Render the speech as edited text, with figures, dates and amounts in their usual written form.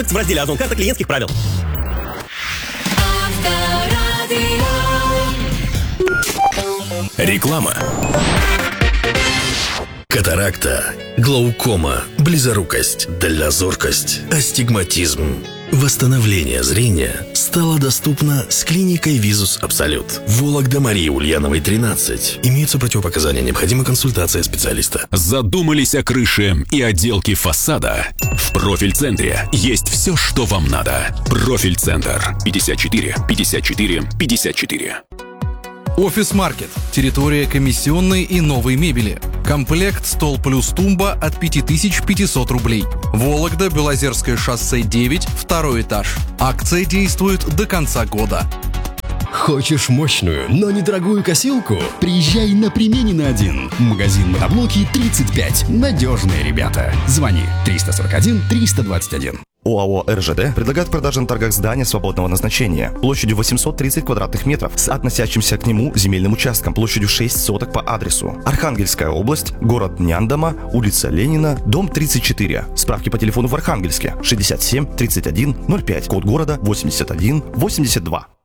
В разделе «Озон карта» клиентских правил. Реклама. Катаракта, глаукома, близорукость, дальнозоркость, астигматизм. Восстановление зрения стало доступно с клиникой Визус Абсолют. Вологда, Марии Ульяновой, 13. Имеются противопоказания, необходима консультация специалиста. Задумались о крыше и отделке фасада? В Профиль-центре есть все, что вам надо. Профиль-центр. 54 54 54. Офис-маркет. Территория комиссионной и новой мебели. Комплект стол плюс тумба от 5500 рублей. Вологда, Белозерское шоссе 9, второй этаж. Акция действует до конца года. Хочешь мощную, но недорогую косилку? Приезжай на Применина 1. Магазин мотоблоки 35. Надежные ребята. Звони 341 321. ОАО «РЖД» предлагает в продаже на торгах здания свободного назначения площадью 830 квадратных метров с относящимся к нему земельным участком площадью 6 соток по адресу: Архангельская область, город Няндома, улица Ленина, дом 34. Справки по телефону в Архангельске 67 31 05, код города 81 82.